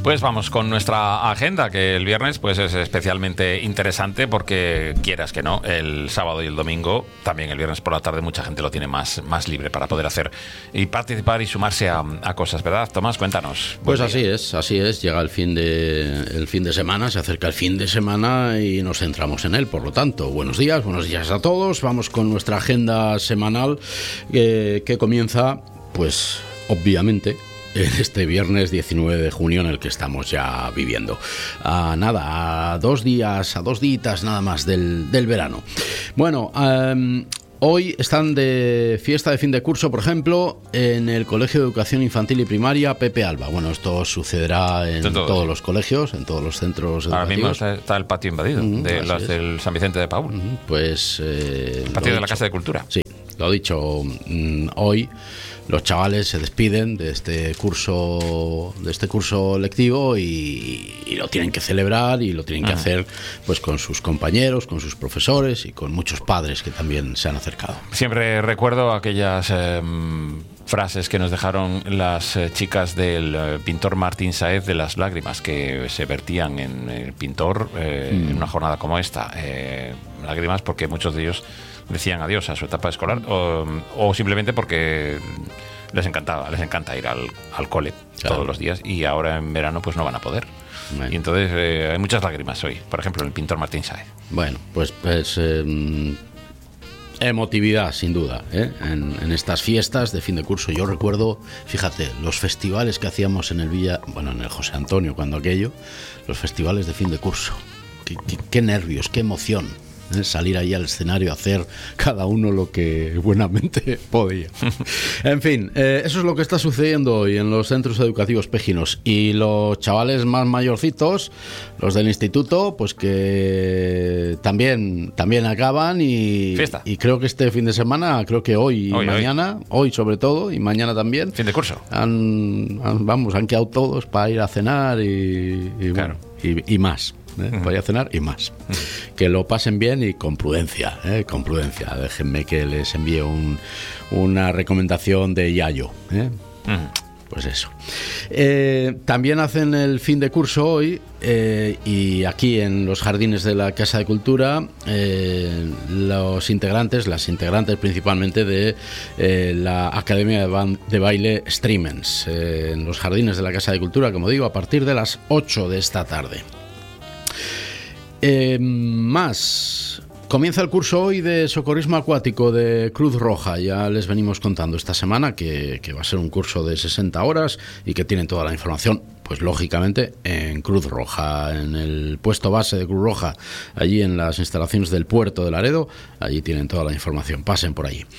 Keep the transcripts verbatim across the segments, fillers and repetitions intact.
Pues vamos con nuestra agenda, que el viernes pues es especialmente interesante porque, quieras que no, el sábado y el domingo, también el viernes por la tarde, mucha gente lo tiene más, más libre para poder hacer y participar y sumarse a, a cosas, ¿verdad? Tomás, cuéntanos. Pues así es, así es. Llega el fin de el fin de semana, se acerca el fin de semana y nos centramos en él. Por lo tanto, buenos días, buenos días a todos. Vamos con nuestra agenda semanal eh, que comienza, pues, obviamente, en este viernes diecinueve de junio en el que estamos ya viviendo. A nada, a dos días, a dos días nada más del, del verano. Bueno, um, hoy están de fiesta de fin de curso, por ejemplo, en el Colegio de Educación Infantil y Primaria Pepe Alba. Bueno, esto sucederá en todo, todos sí. los colegios, en todos los centros educativos. Ahora mismo está, está el patio invadido, uh-huh, de las del San Vicente de Paúl. Uh-huh, pues... Eh, el patio de la Casa de Cultura. Sí, lo dicho, mm, hoy... Los chavales se despiden de este curso, de este curso lectivo y, y lo tienen que celebrar y lo tienen que hacer pues con sus compañeros, con sus profesores y con muchos padres que también se han acercado. Siempre recuerdo aquellas eh, frases que nos dejaron las eh, chicas del eh, pintor Martín Sáez de las lágrimas que se vertían en el pintor eh, mm. en una jornada como esta. Eh, lágrimas porque muchos de ellos decían adiós a su etapa escolar o, o simplemente porque les encantaba, les encanta ir al, al cole claro. todos los días y ahora en verano pues no van a poder. Bueno. Y entonces eh, hay muchas lágrimas hoy, por ejemplo, el pintor Martín Sáez. Bueno, pues, pues eh, emotividad sin duda ¿eh? en, en estas fiestas de fin de curso. Yo recuerdo, fíjate, los festivales que hacíamos en el Villa, bueno, en el José Antonio, cuando aquello, los festivales de fin de curso. Qué, qué, qué nervios, qué emoción. ¿eh? Salir ahí al escenario a hacer cada uno lo que buenamente podía. En fin, eh, eso es lo que está sucediendo hoy en los centros educativos pejinos. Y los chavales más mayorcitos, los del instituto, pues que también, también acaban y, Fiesta. y creo que este fin de semana, creo que hoy y hoy, mañana, hoy. hoy sobre todo y mañana también. Fin de curso. Han, han, vamos, han quedado todos para ir a cenar y, y, claro. bueno, y, y más. ¿Eh? Uh-huh. Voy a cenar y más. Uh-huh. Que lo pasen bien y con prudencia, ¿eh? con prudencia. Déjenme que les envíe un, una recomendación de Yayo. ¿eh? Uh-huh. Pues eso. Eh, también hacen el fin de curso hoy eh, y aquí en los jardines de la Casa de Cultura eh, los integrantes, las integrantes principalmente de eh, la Academia de, Ban- de Baile Streamens eh, en los jardines de la Casa de Cultura, como digo, a partir de las ocho de esta tarde. Eh, más, comienza el curso hoy de socorrismo acuático de Cruz Roja. Ya les venimos contando esta semana que, que va a ser un curso de sesenta horas y que tienen toda la información, pues lógicamente en Cruz Roja, en el puesto base de Cruz Roja, allí en las instalaciones del puerto de Laredo. Allí tienen toda la información, pasen por allí.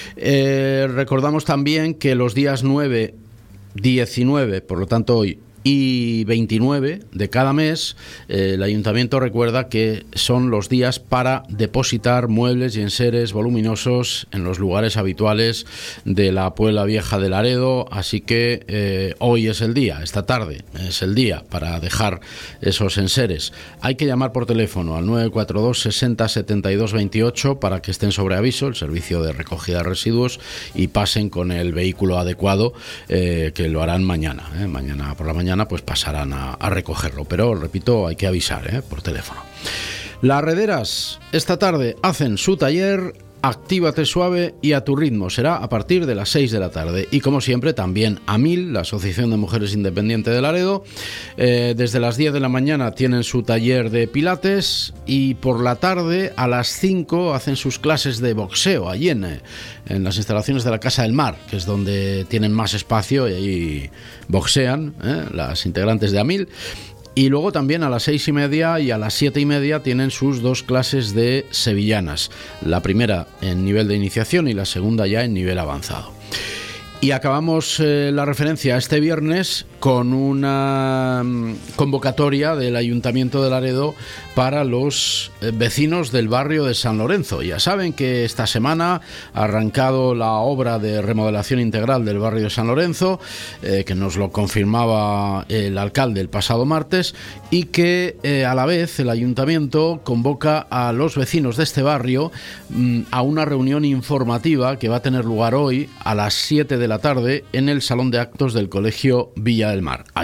Eh, recordamos también que los días nueve, diecinueve, por lo tanto hoy, y veintinueve de cada mes, eh, el ayuntamiento recuerda que son los días para depositar muebles y enseres voluminosos en los lugares habituales de la Puebla Vieja de Laredo, así que eh, hoy es el día, esta tarde es el día para dejar esos enseres. Hay que llamar por teléfono al nueve cuatro dos sesenta setenta y dos veintiocho para que estén sobre aviso, el servicio de recogida de residuos, y pasen con el vehículo adecuado, eh, que lo harán mañana, eh, mañana por la mañana pues pasarán a, a recogerlo, pero repito, hay que avisar ¿eh? por teléfono. Las rederas esta tarde hacen su taller Actívate Suave y a tu ritmo. Será a partir de las seis de la tarde. Y como siempre, también AMIL, la Asociación de Mujeres Independiente de Laredo, eh, desde las diez de la mañana tienen su taller de pilates y por la tarde a las cinco hacen sus clases de boxeo allí en, en las instalaciones de la Casa del Mar, que es donde tienen más espacio y ahí boxean ¿eh? las integrantes de AMIL. Y luego también a las seis y media y a las siete y media tienen sus dos clases de sevillanas. La primera en nivel de iniciación y la segunda ya en nivel avanzado. Y acabamos eh, la referencia este viernes con una convocatoria del Ayuntamiento de Laredo para los vecinos del barrio de San Lorenzo. Ya saben que esta semana ha arrancado la obra de remodelación integral del barrio de San Lorenzo, eh, que nos lo confirmaba el alcalde el pasado martes, y que eh, a la vez el Ayuntamiento convoca a los vecinos de este barrio mm, a una reunión informativa que va a tener lugar hoy a las siete de la tarde en el Salón de Actos del Colegio Villa del Mar, allí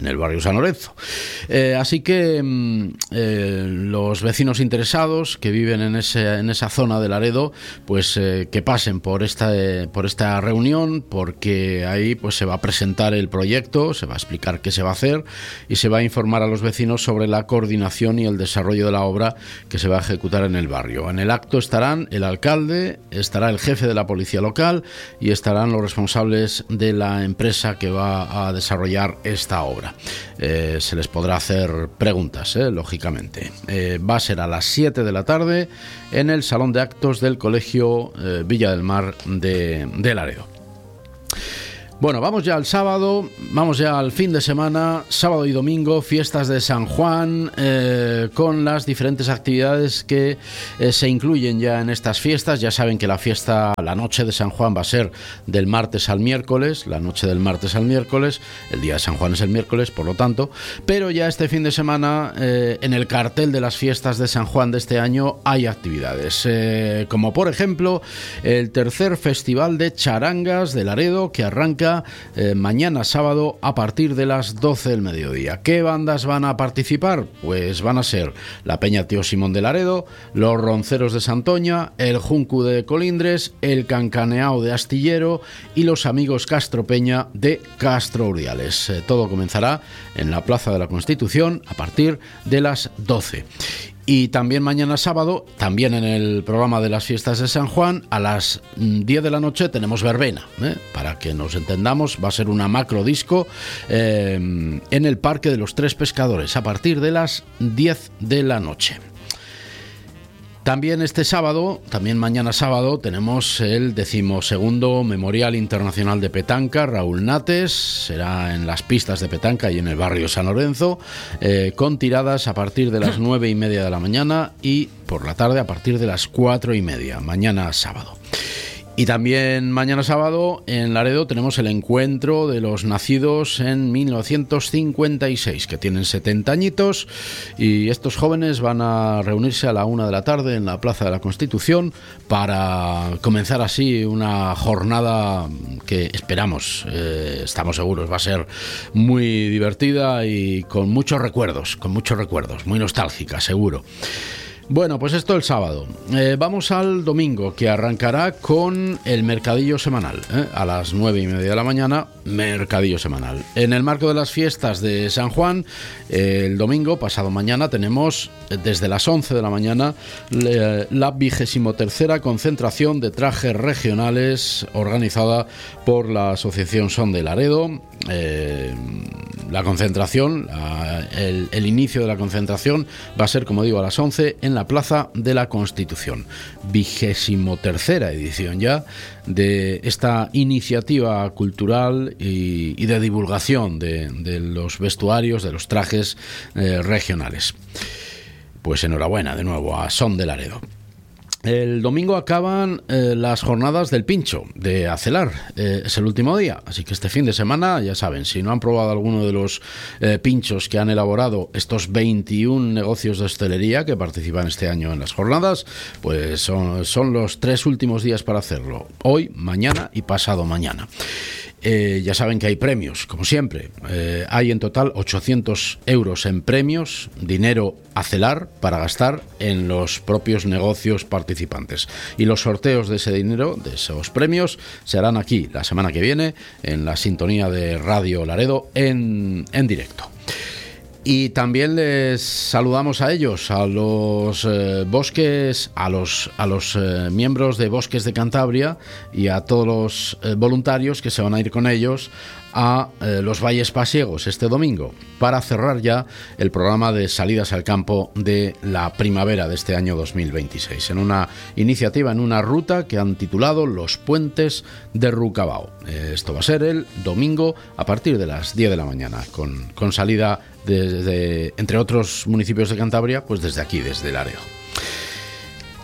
en el barrio San Lorenzo. Eh, así que eh, los vecinos interesados que viven en, ese, en esa zona de Laredo, pues eh, que pasen por esta, eh, por esta reunión, porque ahí pues se va a presentar el proyecto, se va a explicar qué se va a hacer y se va a informar a los vecinos sobre la coordinación y el desarrollo de la obra que se va a ejecutar en el barrio. En el acto estarán el alcalde, estará el jefe de la policía local y estarán los responsables de la empresa que va a desarrollar esta obra. Eh, se les podrá hacer preguntas, eh, lógicamente. Eh, va a ser a las siete de la tarde en el salón de actos del Colegio eh, Villa del Mar de, de Laredo. Bueno, vamos ya al sábado, vamos ya al fin de semana, sábado y domingo, fiestas de San Juan, eh, con las diferentes actividades que eh, se incluyen ya en estas fiestas. Ya saben que la fiesta, la noche de San Juan va a ser del martes al miércoles, la noche del martes al miércoles, el día de San Juan es el miércoles, por lo tanto, pero ya este fin de semana, eh, en el cartel de las fiestas de San Juan de este año hay actividades, eh, como por ejemplo el tercer Festival de Charangas de Laredo, que arranca Eh, mañana sábado a partir de las doce del mediodía. ¿Qué bandas van a participar? Pues van a ser la Peña Tío Simón de Laredo, los Ronceros de Santoña, el Juncu de Colindres, el Cancaneao de Astillero y los Amigos Castro Peña de Castro Urdiales. Eh, todo comenzará en la Plaza de la Constitución a partir de las doce. Y también mañana sábado, también en el programa de las fiestas de San Juan, a las diez de la noche tenemos verbena, ¿eh? Para que nos entendamos, va a ser una macro disco eh, en el Parque de los Tres Pescadores a partir de las diez de la noche. También este sábado, también mañana sábado, tenemos el decimosegundo Memorial Internacional de Petanca, Raúl Nates, será en las pistas de petanca y en el barrio San Lorenzo, eh, con tiradas a partir de las nueve y media de la mañana y por la tarde a partir de las cuatro y media, mañana sábado. Y también mañana sábado en Laredo tenemos el encuentro de los nacidos en mil novecientos cincuenta y seis, que tienen setenta añitos, y estos jóvenes van a reunirse a la una de la tarde en la Plaza de la Constitución para comenzar así una jornada que esperamos, eh, estamos seguros, va a ser muy divertida y con muchos recuerdos, con muchos recuerdos, muy nostálgica, seguro. Bueno, pues esto el sábado. Eh, vamos al domingo, que arrancará con el mercadillo semanal, ¿eh? A las nueve y media de la mañana, mercadillo semanal. En el marco de las fiestas de San Juan, eh, el domingo, pasado mañana, tenemos eh, desde las once de la mañana le, la vigésimo tercera concentración de trajes regionales organizada por la Asociación Son de Laredo. Eh, la concentración, la, el, el inicio de la concentración va a ser, como digo, a las once en la Plaza de la Constitución. Vigésimo tercera edición ya de esta iniciativa cultural y, y de divulgación de, de los vestuarios, de los trajes eh, regionales. Pues enhorabuena de nuevo a Son de Laredo. El domingo acaban eh, las jornadas del pincho de Acelar, eh, es el último día, así que este fin de semana, ya saben, si no han probado alguno de los eh, pinchos que han elaborado estos veintiún negocios de hostelería que participan este año en las jornadas, pues son, son los tres últimos días para hacerlo, hoy, mañana y pasado mañana. Eh, ya saben que hay premios, como siempre. Eh, hay en total ochocientos euros en premios, dinero Acelar para gastar en los propios negocios participantes. Y los sorteos de ese dinero, de esos premios, se harán aquí la semana que viene en la sintonía de Radio Laredo en, en directo. Y también les saludamos a ellos, a los eh, bosques, a los, a los eh, miembros de Bosques de Cantabria y a todos los eh, voluntarios que se van a ir con ellos a eh, los Valles Pasiegos este domingo para cerrar ya el programa de salidas al campo de la primavera de este año dos mil veintiséis, en una iniciativa, en una ruta que han titulado Los Puentes de Rucabao. Eh, esto va a ser el domingo a partir de las diez de la mañana, con, con salida desde, entre otros municipios de Cantabria, pues desde aquí, desde Laredo.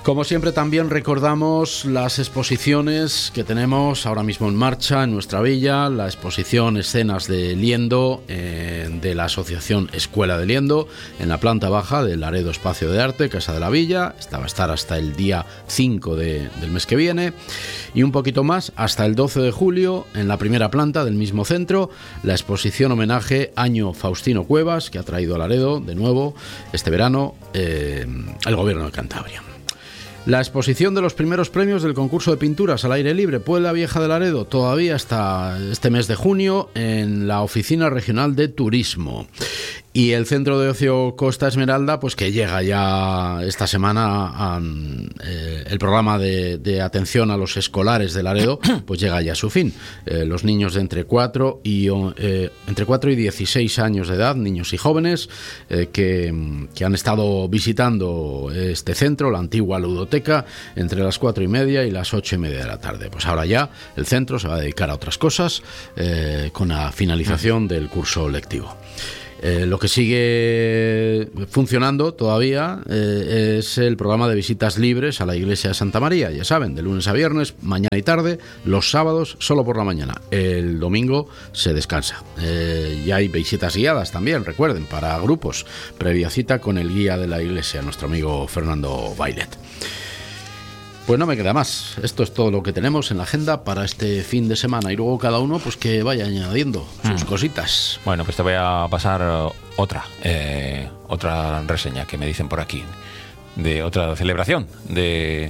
Como siempre, también recordamos las exposiciones que tenemos ahora mismo en marcha en nuestra villa. La exposición Escenas de Liendo eh, de la Asociación Escuela de Liendo en la planta baja del Laredo Espacio de Arte, Casa de la Villa. Esta va a estar hasta el día cinco de, del mes que viene. Y un poquito más, hasta el doce de julio, en la primera planta del mismo centro, la exposición homenaje Año Faustino Cuevas, que ha traído a Laredo de nuevo este verano eh, el Gobierno de Cantabria. La exposición de los primeros premios del concurso de pinturas al aire libre Puebla Vieja de Laredo todavía hasta este mes de junio en la Oficina Regional de Turismo. Y el Centro de Ocio Costa Esmeralda, pues que llega ya esta semana a, a, eh, el programa de, de atención a los escolares de Laredo, pues llega ya a su fin. Eh, los niños de entre cuatro y eh, entre cuatro y dieciséis años de edad, niños y jóvenes, eh, que, que han estado visitando este centro, la antigua ludoteca, entre las cuatro y media y las ocho y media de la tarde. Pues ahora ya el centro se va a dedicar a otras cosas eh, con la finalización del curso lectivo. Eh, lo que sigue funcionando todavía eh, es el programa de visitas libres a la iglesia de Santa María, ya saben, de lunes a viernes, mañana y tarde, los sábados solo por la mañana, el domingo se descansa. Eh, y hay visitas guiadas también, recuerden, para grupos, previa cita con el guía de la iglesia, nuestro amigo Fernando Bailet. Pues no me queda más. Esto es todo lo que tenemos en la agenda para este fin de semana. Y luego cada uno pues que vaya añadiendo sus mm. cositas. Bueno, pues te voy a pasar otra, eh, otra reseña que me dicen por aquí. De otra celebración de,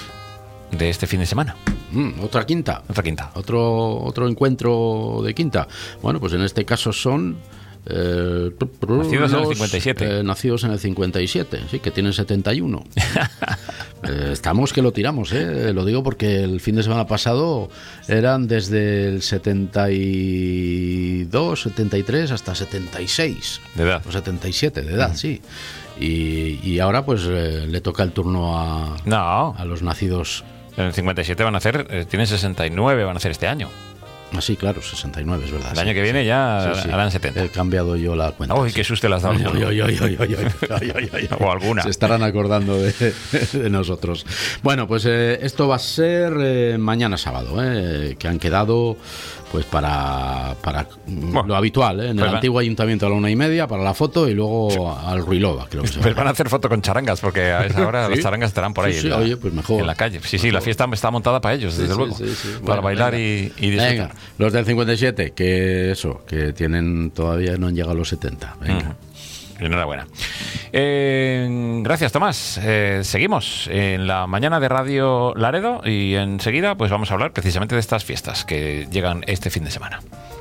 de este fin de semana. Mm, otra quinta. Otra quinta. Otro, otro encuentro de quinta. Bueno, pues en este caso son... Eh, nacidos los, en el cincuenta y siete. Eh, nacidos en el cincuenta y siete, sí, que tienen setenta y uno. eh, estamos que lo tiramos, eh. Lo digo porque el fin de semana pasado eran desde el setenta y dos, setenta y tres hasta setenta y seis. De edad. O setenta y siete, de edad, uh-huh. Sí. Y, y ahora pues eh, le toca el turno a, no. a los nacidos. En el cincuenta y siete van a hacer, eh, tienen sesenta y nueve, van a hacer este año. Ah, sí, claro, sesenta y nueve, es verdad. El sí, año que viene sí, ya sí, sí. harán setenta. He cambiado yo la cuenta. Uy, qué susto las dado. O alguna. Se estarán acordando de, de nosotros. Bueno, pues eh, esto va a ser eh, mañana sábado, eh, que han quedado pues para, para bueno, lo habitual, ¿eh? En el antiguo ayuntamiento a la una y media para la foto y luego sí. al Ruilova, creo que se Pues van a hacer foto con charangas, porque a esa hora ¿sí? Las charangas estarán por ahí sí, sí, en, la, oye, pues mejor, en la calle. Sí, sí, mejor. La fiesta está montada para ellos, desde sí, luego, sí, sí, sí. Para bueno, bailar y, y disfrutar. Venga, los del cincuenta y siete, que eso, que tienen todavía no han llegado a los setenta. Venga. Uh-huh. Enhorabuena. Eh, gracias, Tomás. Eh, seguimos en la mañana de Radio Laredo y enseguida pues vamos a hablar precisamente de estas fiestas que llegan este fin de semana.